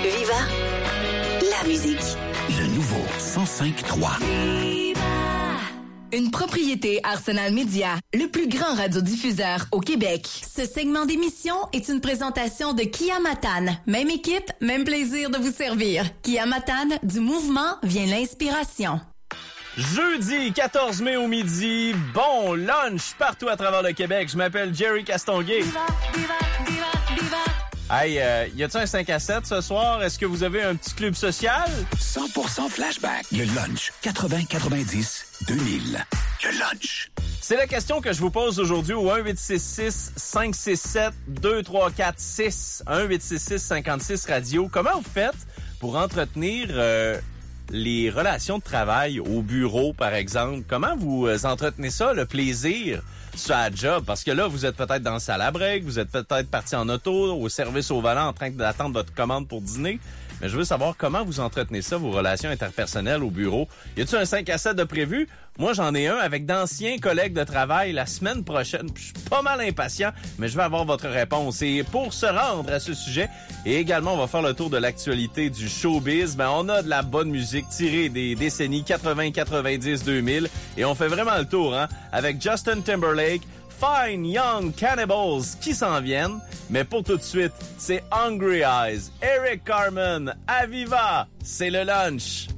Viva la musique. Le nouveau 105.3. Une propriété Arsenal Media, le plus grand radiodiffuseur au Québec. Ce segment d'émission est une présentation de Kia Matane. Même équipe, même plaisir de vous servir. Kia Matane, du mouvement vient l'inspiration. Jeudi 14 mai au midi, bon lunch partout à travers le Québec. Je m'appelle Jerry Castonguay. Viva, viva, viva, viva. Hey, y a-t-il un 5 à 7 ce soir? Est-ce que vous avez un petit club social? 100% flashback. Le lunch. 80, 90, 2000. Le lunch. C'est la question que je vous pose aujourd'hui au 1-866-567-2346. 1-866-56 radio. Comment vous faites pour entretenir les relations de travail au bureau, par exemple? Comment vous entretenez ça, le plaisir sur la job? Parce que là, vous êtes peut-être dans la salle à break, vous êtes peut-être parti en auto, au service au volant, en train d'attendre votre commande pour dîner. Mais je veux savoir comment vous entretenez ça, vos relations interpersonnelles au bureau. Y a-t-il un 5 à 7 de prévu? Moi, j'en ai un avec d'anciens collègues de travail la semaine prochaine. Je suis pas mal impatient, mais je vais avoir votre réponse. Et pour se rendre à ce sujet, et également, on va faire le tour de l'actualité du showbiz. Ben, on a de la bonne musique tirée des décennies 80, 90, 2000. Et on fait vraiment le tour, hein, avec Justin Timberlake, Fine Young Cannibals qui s'en viennent. Mais pour tout de suite, c'est Hungry Eyes, Eric Carmen, Aviva, c'est le lunch.